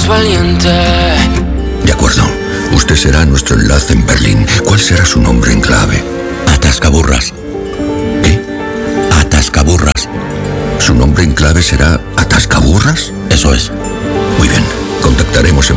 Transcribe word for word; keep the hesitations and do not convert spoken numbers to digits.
más valiente. De acuerdo. Usted será nuestro enlace en Berlín. ¿Cuál será su nombre en clave? Atascaburras. ¿Qué? Atascaburras. ¿Su nombre en clave será Atascaburras? Eso es. Muy bien. Contactaremos en